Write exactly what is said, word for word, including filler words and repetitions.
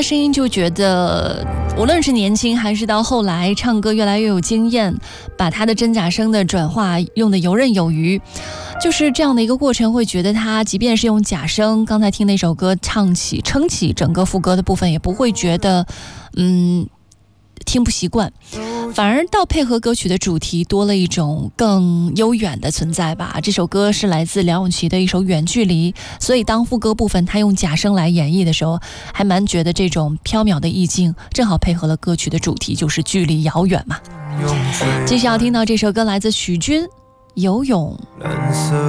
的声音就觉得无论是年轻还是到后来唱歌越来越有经验，把他的真假声的转化用的游刃有余，就是这样的一个过程，会觉得他即便是用假声，刚才听那首歌唱起撑起整个副歌的部分，也不会觉得嗯听不习惯，反而到配合歌曲的主题多了一种更悠远的存在吧。这首歌是来自梁咏琪的一首《远距离》，所以当副歌部分他用假声来演绎的时候，还蛮觉得这种飘渺的意境正好配合了歌曲的主题，就是距离遥远嘛。继续要听到这首歌来自许君《游泳》。